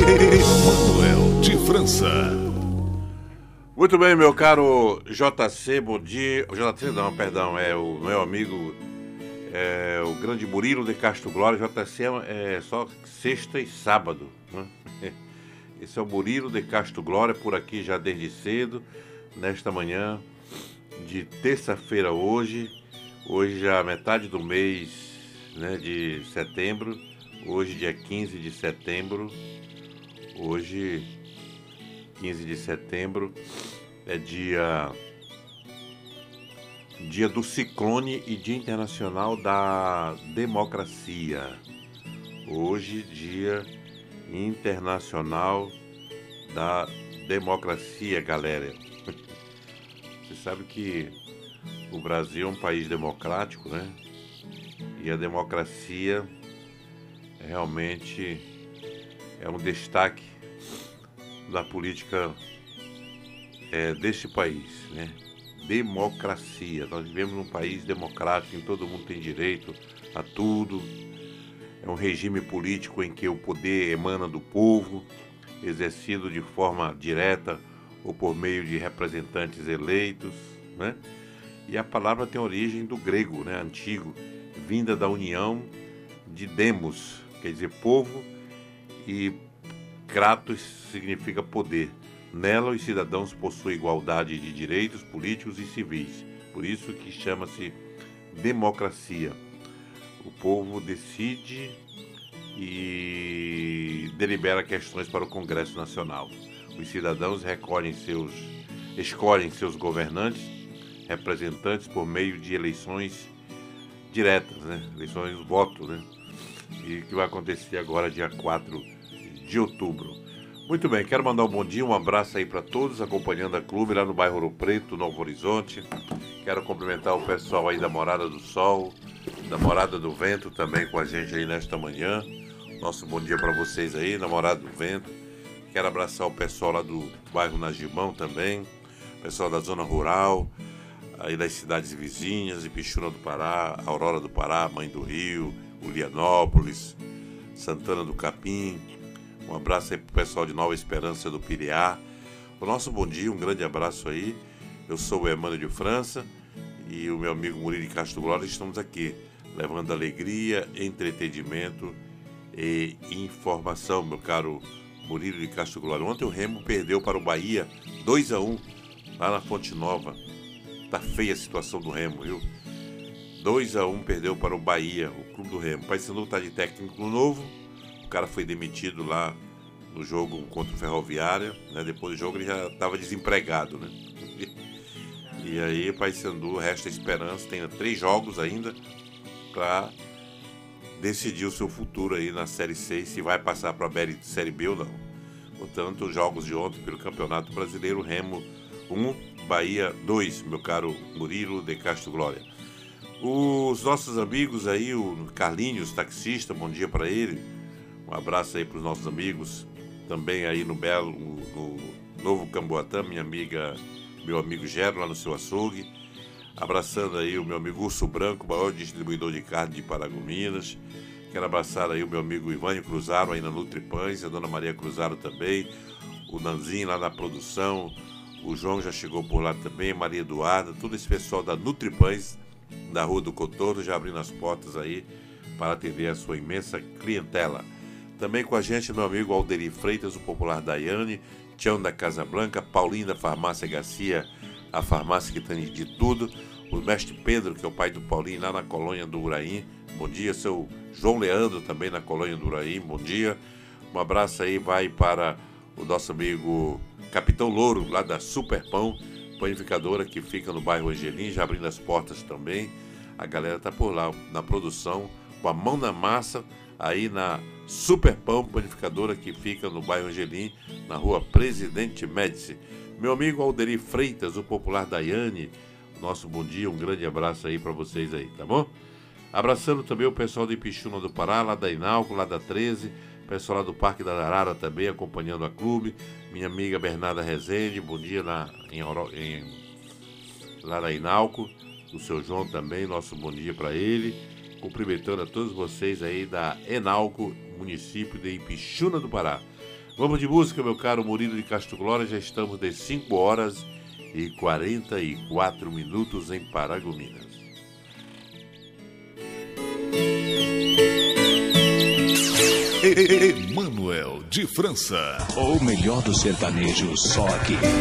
Manuel de França. Muito bem, meu caro JC, bom dia. O JC não, perdão, é o meu amigo, o grande Murilo de Castro Glória. JC é só sexta e sábado, né? Esse é o Murilo de Castro Glória, por aqui já desde cedo, nesta manhã de terça-feira hoje já metade do mês, né, de setembro, hoje dia 15 de setembro, hoje 15 de setembro é dia do ciclone e dia internacional da democracia. Hoje, dia internacional da democracia, galera. Você sabe que o Brasil é um país democrático, né? E a democracia realmente é um destaque da política deste país, né? Democracia. Nós vivemos num país democrático em que todo mundo tem direito a tudo. É um regime político em que o poder emana do povo, exercido de forma direta ou por meio de representantes eleitos, né? E a palavra tem origem do grego, né, antigo, vinda da união de demos, quer dizer povo, e kratos significa poder. Nela os cidadãos possuem igualdade de direitos políticos e civis, por isso que chama-se democracia. O povo decide e delibera questões para o Congresso Nacional. Os cidadãos escolhem seus governantes, representantes por meio de eleições diretas, né? Eleições voto, né? E que vai acontecer agora dia 4 de outubro. Muito bem, quero mandar um bom dia, um abraço aí para todos acompanhando a clube lá no bairro Ouro Preto, Novo Horizonte. Quero cumprimentar o pessoal aí da Morada do Sol, da Morada do Vento também com a gente aí nesta manhã. Nosso bom dia para vocês aí, na Morada do Vento. Quero abraçar o pessoal lá do bairro Nagimão também, pessoal da zona rural, aí das cidades vizinhas, Ipixuna do Pará, Aurora do Pará, Mãe do Rio, Ulianópolis, Santana do Capim. Um abraço aí pro pessoal de Nova Esperança do Piriá. O nosso bom dia, um grande abraço aí. Eu sou o Emmanuel de França e o meu amigo Murilo de Castro Glória. Estamos aqui levando alegria, entretenimento e informação, meu caro Murilo de Castro Glória. Ontem o Remo perdeu para o Bahia 2-1 lá na Fonte Nova. Tá feia a situação do Remo, viu? 2-1 perdeu para o Bahia, o clube do Remo. O Paysandu tá de técnico novo. O cara foi demitido lá no jogo contra o Ferroviária, né? Depois do jogo ele já estava desempregado, né? E aí o Paysandu resta esperança, tem 3 jogos ainda para decidir o seu futuro aí na Série C, se vai passar para a Série B ou não. Portanto, os jogos de ontem pelo Campeonato Brasileiro, Remo 1, Bahia 2, meu caro Murilo de Castro Glória. Os nossos amigos aí, o Carlinhos, taxista, bom dia para ele. Um abraço aí para os nossos amigos, também aí no Novo Camboatã, meu amigo Gero lá no seu açougue. Abraçando aí o meu amigo Urso Branco, maior distribuidor de carne de Paragominas. Quero abraçar aí o meu amigo Ivânio Cruzaro aí na Nutripães, a dona Maria Cruzaro também, o Nanzinho lá na produção, o João já chegou por lá também, Maria Eduarda, todo esse pessoal da Nutripães, da Rua do Cotorno, já abrindo as portas aí para atender a sua imensa clientela. Também com a gente meu amigo Alderi Freitas, o popular Daiane, Tião da Casa Branca, Paulinho da Farmácia Garcia, a farmácia que tem de tudo, o mestre Pedro, que é o pai do Paulinho, lá na colônia do Uraim, bom dia, seu João Leandro também na colônia do Uraim, bom dia. Um abraço aí vai para o nosso amigo Capitão Louro, lá da Super Pão, panificadora que fica no bairro Angelim, já abrindo as portas também. A galera tá por lá na produção, com a mão na massa, aí na Super Pão, panificadora que fica no bairro Angelim, na rua Presidente Médici. Meu amigo Alderi Freitas, o popular Daiane, nosso bom dia, um grande abraço aí para vocês aí, tá bom? Abraçando também o pessoal de Ipixuna do Pará, lá da Inalco, lá da 13, pessoal lá do Parque da Arara também acompanhando a clube, minha amiga Bernarda Rezende, bom dia lá na Inalco, o seu João também, nosso bom dia para ele, cumprimentando a todos vocês aí da Enalco, município de Ipixuna do Pará. Vamos de música, meu caro Murilo de Castro Glória. Já estamos de 5 horas e 44 minutos em Paragominas. Emanuel de França. O melhor do sertanejo, só aqui.